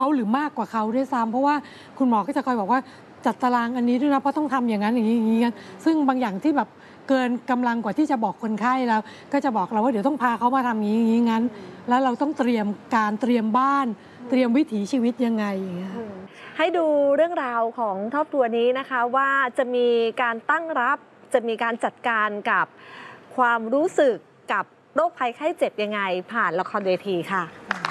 เขาหรือมากกว่าเขาด้วยซ้ำเพราะว่าคุณหมอก็จะคอยบอกว่าจัดตารางอันนี้ด้วยนะเพราะต้องทำอย่างนั้นอย่างนี้อย่างนี้กันซึ่งบางอย่างที่แบบเกินกำลังกว่าที่จะบอกคนไข้แล้วก็จะบอกเราว่าเดี๋ยวต้องพาเขามาทำอย่างนี้อย่างนี้งั้นแล้วเราต้องเตรียมบ้านเตรียมวิถีชีวิตยังไงอย่างเงี้ยให้ดูเรื่องราวของครอบครัวนี้นะคะว่าจะมีการตั้งรับจะมีการจัดการกับความรู้สึกกับโรคภัยไข้เจ็บยังไงผ่านละครเวทีค่ะ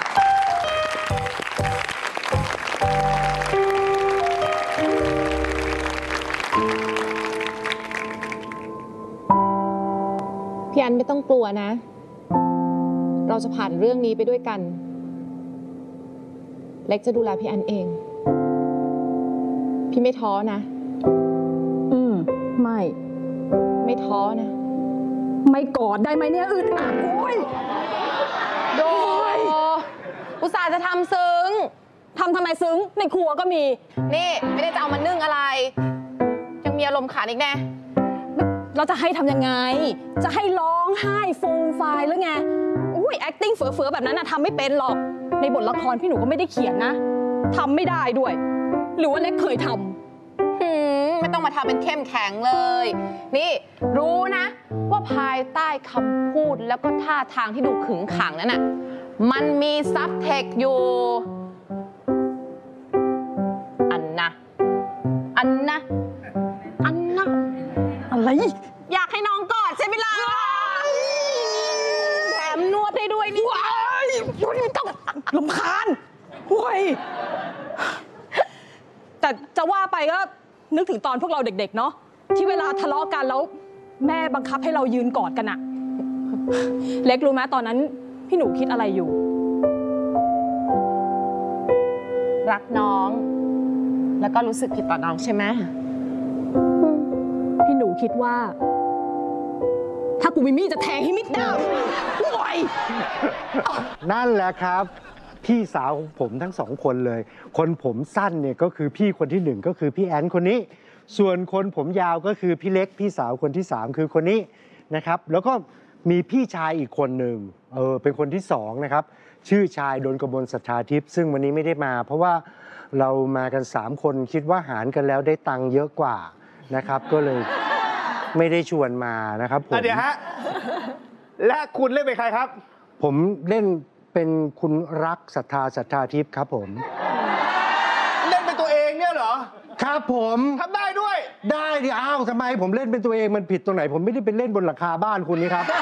พี่อันไม่ต้องกลัวนะ เราจะผ่านเรื่องนี้ไปด้วยกัน เล็กจะดูแลพี่อันเอง พี่ไม่ท้อนะ ไม่ท้อนะไม่กอดได้ไหมเนี่ยอึดอัดโอ้ยโดยอุตส่าห์จะทำซึ้งทำไมซึ้งในครัวก็มีนี่ไม่ได้จะเอามานึ่งอะไร ยังมีอารมณ์ขันอีกแน่เราจะให้ทำยังไงจะให้ร้องไห้ฟูมฟายหรือไงอุ้ย acting เฟือๆแบบนั้นนะทำไม่เป็นหรอกในบทละครพี่หนูก็ไม่ได้เขียนนะทำไม่ได้ด้วยหรือว่าเล็กเคยทำไม่ต้องมาทำเป็นเข้มแข็งเลยนี่รู้นะว่าภายใต้คำพูดแล้วก็ท่าทางที่ดูขึงขังนั้นน่ะมันมีซับเทคอยู่อันนะอะไรอยากให้น้องกอดใช่ไหมล่ะแถมนวดให้ด้วยนี่ว้ายต้องรำคาญโว้ยแต่จะว่าไปก็นึกถึงตอนพวกเราเด็กๆเนาะที่เวลาทะเลาะกันแล้วแม่บังคับให้เรายืนกอดกันอะเล็กรู้ไหมตอนนั้นพี่หนูคิดอะไรอยู่รักน้องแล้วก็รู้สึกผิดต่อน้องใช่ไหมพี่หนูคิดว่าถ้ากูมีมีดจะแทงให้มิดดาวโว้ยนั่นแหละครับพี่สาวของผมทั้งสองคนเลยคนผมสั้นเนี่ยก็คือพี่คนที่หนึ่งก็คือพี่แอนคนนี้ส่วนคนผมยาวก็คือพี่เล็กพี่สาวคนที่สามคือคนนี้นะครับแล้วก็มีพี่ชายอีกคนหนึ่งเป็นคนที่สองนะครับชื่อชายดลกมลศรัทธาทิพย์ซึ่งวันนี้ไม่ได้มาเพราะว่าเรามากัน3คนคิดว่าหารกันแล้วได้ตังค์เยอะกว่านะครับก็เลยไม่ได้ชวนมานะครับผมเดี๋ยวฮะและคุณเล่นเป็นใครครับผมเล่นเป็นคุณรักศรัทธาทิพย์ครับผมเล่นเป็นตัวเองเนี่ยเหรอครับผมทำได้ด้วยได้ดิอ้าวทำไมผมเล่นเป็นตัวเองมันผิดตรงไหนผมไม่ได้เป็นเล่นบนหลังคาบ้านคุณนี่ครับ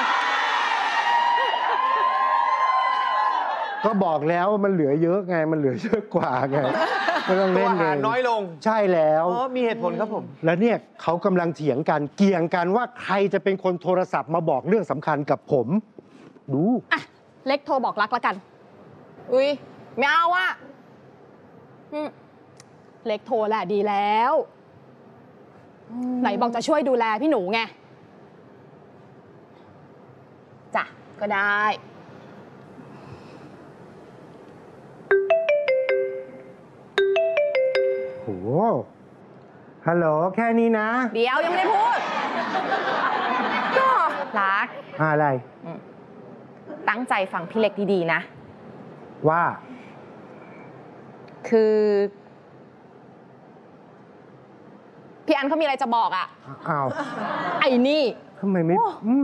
ก็บอกแล้วว่ามันเหลือเยอะไงมันเหลือเยอะกว่าไงไม่ต้องเล่นเลยน้อยลงใช่แล้วมีเหตุผลครับผมแล้วเนี่ยเขากำลังเถียงกันเกี่ยงกันว่าใครจะเป็นคนโทรศัพท์มาบอกเรื่องสำคัญกับผมดูเล็กโทรบอกรักแล้วกันอุ้ยไม่เอาอะเล็กโทรแหละดีแล้วไหนบอกจะช่วยดูแลพี่หนูไงจ้ะก็ได้โหฮัลโหลแค่นี้นะเดี๋ยวยังไม่ได้พูดก็รักอะไรตั้งใจฟังพี่เล็กดีๆนะว่าคือพี่อันเขามีอะไรจะบอกอ่ะอ้าวไอ้นี่ทำไมไม่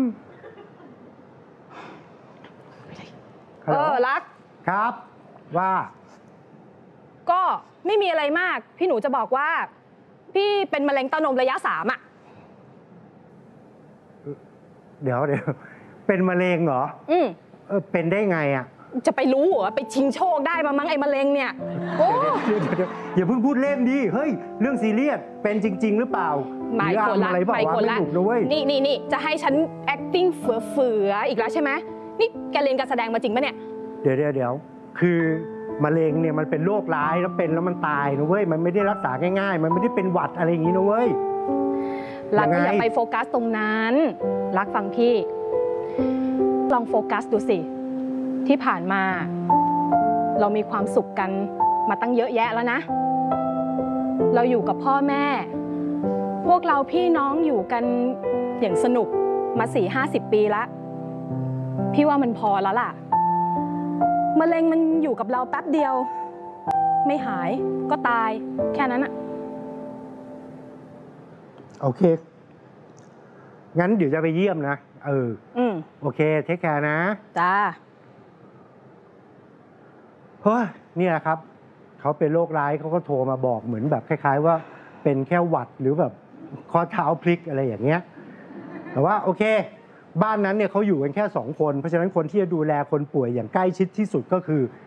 รักครับว่าก็ไม่มีอะไรมากพี่หนูจะบอกว่าพี่เป็นมะเร็งเต้านมระยะ3อ่ะเดี๋ยวเป็นมะเร็งเหรอเป็นได้ไงอ่ะจะไปรู้เหรอไปชิงโชคได้มามั้งไอ้มะเร็งเนี่ยโอ้อย่าเพิ่งพูดเล่นดิเฮ้ยเรื่องซีเรียสเป็นจริงๆหรือเปล่าไม่คนละไม่คนละนี่จะให้ฉัน acting เฟืออีกแล้วใช่ไหมนี่แกเรียนการแสดงมาจริงปะเนี่ยเดี๋ยวคือมะเร็งเนี่ยมันเป็นโรคร้ายแล้วเป็นแล้วมันตายนะเว้ยมันไม่ได้รักษาง่ายๆมันไม่ได้เป็นหวัดอะไรอย่างนี้นะเว้ยรักอย่าไปโฟกัสตรงนั้นรักฟังพี่ลองโฟกัสดูสิที่ผ่านมาเรามีความสุขกันมาตั้งเยอะแยะแล้วนะเราอยู่กับพ่อแม่พวกเราพี่น้องอยู่กันอย่างสนุกมา 40-50 ปีแล้วพี่ว่ามันพอแล้วล่ะมะเร็งมันอยู่กับเราแป๊บเดียวไม่หายก็ตายแค่นั้นอะโอเค งั้นเดี๋ยวจะไปเยี่ยมนะ โอเค เทคแคร์นะจ้าเฮ้ยเนี่ยครับ เขาเป็นโรคร้ายเขาก็โทรมาบอกเหมือนแบบคล้าย ๆ ว่าเป็นแค่หวัดหรือแบบข้อเท้าพลิกอะไรอย่างเงี้ย แต่ว่าโอเค บ้านนั้นเนี่ยเขาอยู่กันแค่2 คน เพราะฉะนั้นคนที่จะดูแลคนป่วยอย่างใกล้ชิดที่สุดก็คือ